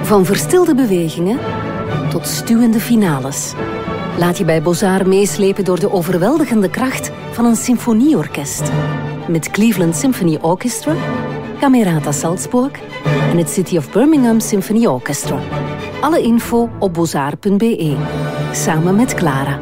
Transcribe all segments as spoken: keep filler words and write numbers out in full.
Van verstilde bewegingen tot stuwende finales. Laat je bij Beaux-Arts meeslepen door de overweldigende kracht van een symfonieorkest. Met Cleveland Symphony Orchestra, Camerata Salzburg en het City of Birmingham Symphony Orchestra. Alle info op beaux-arts punt b e. Samen met Clara.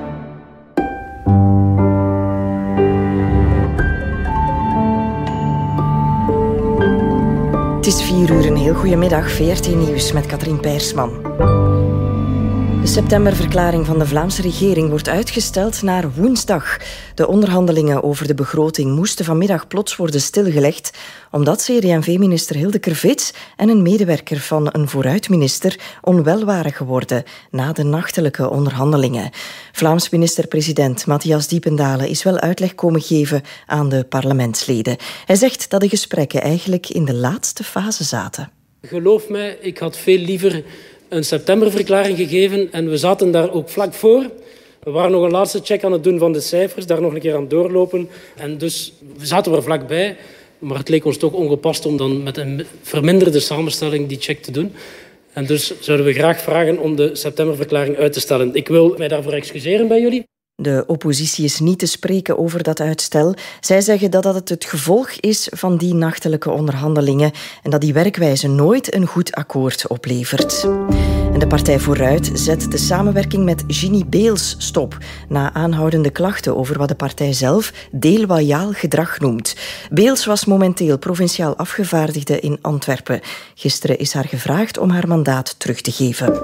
Het is vier uur, een heel goede middag. V R T Nieuws met Katrien Peirsman. De septemberverklaring van de Vlaamse regering wordt uitgesteld naar woensdag. De onderhandelingen over de begroting moesten vanmiddag plots worden stilgelegd, omdat C D en V-minister Hilde Kervits en een medewerker van een vooruitminister onwel waren geworden na de nachtelijke onderhandelingen. Vlaams minister-president Matthias Diependalen is wel uitleg komen geven aan de parlementsleden. Hij zegt dat de gesprekken eigenlijk in de laatste fase zaten. Geloof mij, ik had veel liever een septemberverklaring gegeven en we zaten daar ook vlak voor. We waren nog een laatste check aan het doen van de cijfers, daar nog een keer aan doorlopen. En dus we zaten er vlakbij, maar het leek ons toch ongepast om dan met een verminderde samenstelling die check te doen. En dus zouden we graag vragen om de septemberverklaring uit te stellen. Ik wil mij daarvoor excuseren bij jullie. De oppositie is niet te spreken over dat uitstel. Zij zeggen dat dat het gevolg is van die nachtelijke onderhandelingen en dat die werkwijze nooit een goed akkoord oplevert. En de Partij Vooruit zet de samenwerking met Ginny Beels stop na aanhoudende klachten over wat de partij zelf déloyaal gedrag noemt. Beels was momenteel provinciaal afgevaardigde in Antwerpen. Gisteren is haar gevraagd om haar mandaat terug te geven.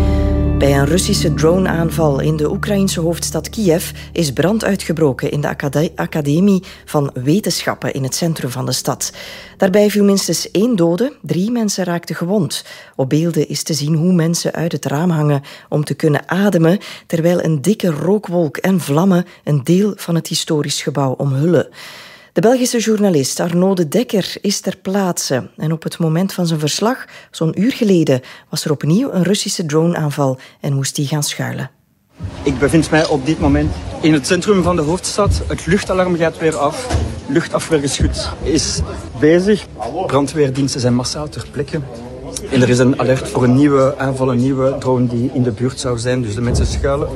Bij een Russische droneaanval in de Oekraïnse hoofdstad Kiev is brand uitgebroken in de acade- Academie van Wetenschappen in het centrum van de stad. Daarbij viel minstens één dode, drie mensen raakten gewond. Op beelden is te zien hoe mensen uit het raam hangen om te kunnen ademen, terwijl een dikke rookwolk en vlammen een deel van het historisch gebouw omhullen. De Belgische journalist Arnaud de Dekker is ter plaatse en op het moment van zijn verslag, zo'n uur geleden, was er opnieuw een Russische droneaanval en moest die gaan schuilen. Ik bevind mij op dit moment in het centrum van de hoofdstad. Het luchtalarm gaat weer af. Luchtafweergeschut is bezig. Brandweerdiensten zijn massaal ter plekke. En er is een alert voor een nieuwe aanval, een nieuwe drone die in de buurt zou zijn. Dus de mensen schuilen.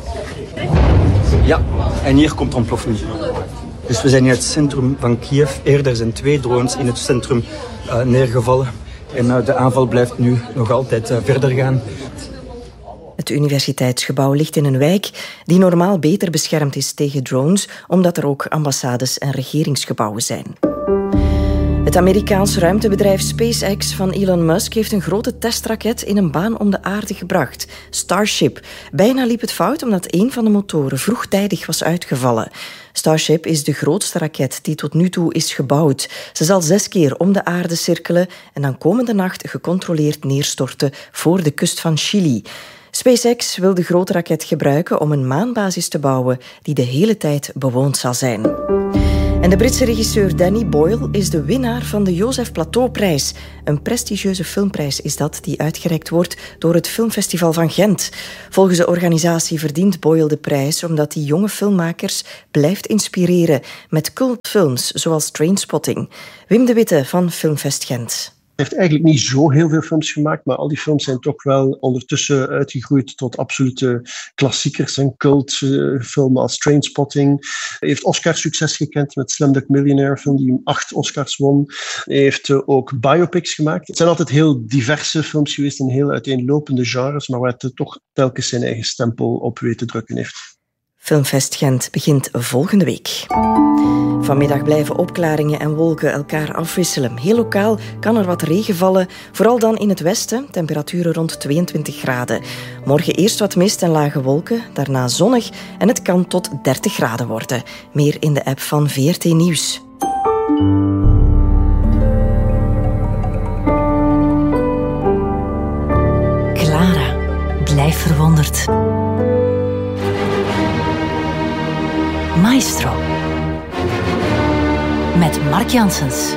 Ja, en hier komt de ontploffing. Dus we zijn in het centrum van Kiev. Eerder zijn twee drones in het centrum uh, neergevallen. En uh, de aanval blijft nu nog altijd uh, verder gaan. Het universiteitsgebouw ligt in een wijk die normaal beter beschermd is tegen drones, omdat er ook ambassades en regeringsgebouwen zijn. Het Amerikaans ruimtebedrijf SpaceX van Elon Musk heeft een grote testraket in een baan om de aarde gebracht. Starship. Bijna liep het fout omdat een van de motoren vroegtijdig was uitgevallen. Starship is de grootste raket die tot nu toe is gebouwd. Ze zal zes keer om de aarde cirkelen en dan komende nacht gecontroleerd neerstorten voor de kust van Chili. SpaceX wil de grote raket gebruiken om een maanbasis te bouwen die de hele tijd bewoond zal zijn. En de Britse regisseur Danny Boyle is de winnaar van de Joseph Plateau-prijs. Een prestigieuze filmprijs is dat die uitgereikt wordt door het Filmfestival van Gent. Volgens de organisatie verdient Boyle de prijs omdat hij jonge filmmakers blijft inspireren met cultfilms zoals Trainspotting. Wim de Witte van Filmfest Gent. Hij heeft eigenlijk niet zo heel veel films gemaakt, maar al die films zijn toch wel ondertussen uitgegroeid tot absolute klassiekers en cultfilmen als Trainspotting. Hij heeft Oscar-succes gekend met Slumdog Millionaire, een film die acht Oscars won. Hij heeft ook biopics gemaakt. Het zijn altijd heel diverse films geweest in heel uiteenlopende genres, maar waar het toch telkens zijn eigen stempel op weet te drukken heeft. Filmfest Gent begint volgende week. Vanmiddag blijven opklaringen en wolken elkaar afwisselen. Heel lokaal kan er wat regen vallen, vooral dan in het westen. Temperaturen rond tweeëntwintig graden. Morgen eerst wat mist en lage wolken, daarna zonnig en het kan tot dertig graden worden. Meer in de app van V R T Nieuws. Clara, blijf verwonderd. Maestro. Met Mark Janssens.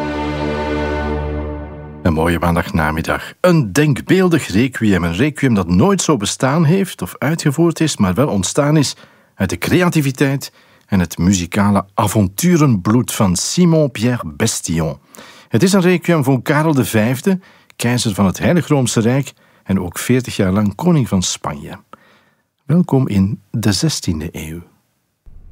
Een mooie maandagnamiddag. Een denkbeeldig requiem. Een requiem dat nooit zo bestaan heeft of uitgevoerd is, maar wel ontstaan is uit de creativiteit en het muzikale avonturenbloed van Simon-Pierre Bestillon. Het is een requiem voor Karel de Vijfde, keizer van het Heilig Roomse Rijk, en ook veertig jaar lang koning van Spanje. Welkom in de zestiende eeuw.